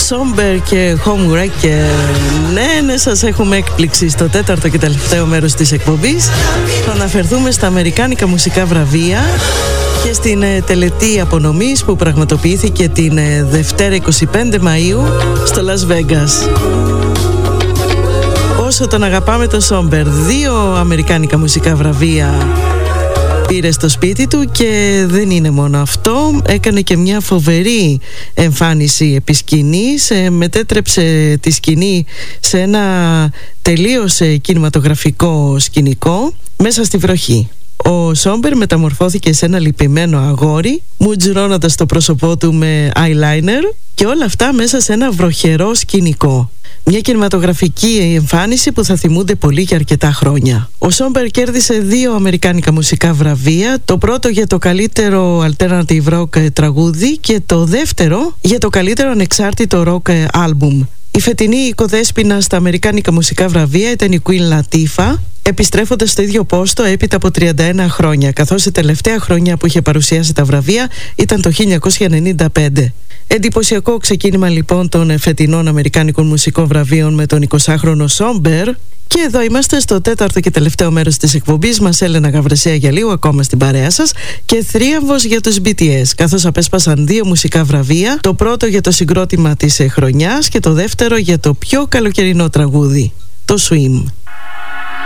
Somber και Homewrecker. Ναι, σας έχουμε έκπληξη στο τέταρτο και τελευταίο μέρος της εκπομπής. Θα αναφερθούμε στα αμερικάνικα μουσικά βραβεία και στην τελετή απονομής που πραγματοποιήθηκε την Δευτέρα 25 Μαΐου στο Las Vegas. Όσο τον αγαπάμε το Somber, 2 αμερικάνικα μουσικά βραβεία πήρε στο σπίτι του και δεν είναι μόνο αυτό, έκανε και μια φοβερή εμφάνιση επί σκηνής, μετέτρεψε τη σκηνή σε ένα τελείως κινηματογραφικό σκηνικό μέσα στη βροχή. Ο Somber μεταμορφώθηκε σε ένα λυπημένο αγόρι, μουτζουρώνοντας το πρόσωπό του με eyeliner και όλα αυτά μέσα σε ένα βροχερό σκηνικό. Μια κινηματογραφική εμφάνιση που θα θυμούνται πολύ για αρκετά χρόνια. Ο Somber κέρδισε 2 αμερικάνικα μουσικά βραβεία, το πρώτο για το καλύτερο alternative rock τραγούδι και το δεύτερο για το καλύτερο ανεξάρτητο rock album. Η φετινή οικοδέσποινα στα αμερικάνικα μουσικά βραβεία ήταν η Queen Latifah, επιστρέφοντας στο ίδιο πόστο έπειτα από 31 χρόνια, καθώς η τελευταία χρονιά που είχε παρουσιάσει τα βραβεία ήταν το 1995. Εντυπωσιακό ξεκίνημα λοιπόν των φετινών αμερικάνικων μουσικών βραβείων με τον 20χρονο Somber. Και εδώ είμαστε στο τέταρτο και τελευταίο μέρος της εκπομπής μας. Έλενα Γαβρεσία για λίγο ακόμα στην παρέα σας και θρίαμβος για τους BTS, καθώς απέσπασαν 2 μουσικά βραβεία, το πρώτο για το συγκρότημα της χρονιάς και το δεύτερο για το πιο καλοκαιρινό τραγούδι, το Swim.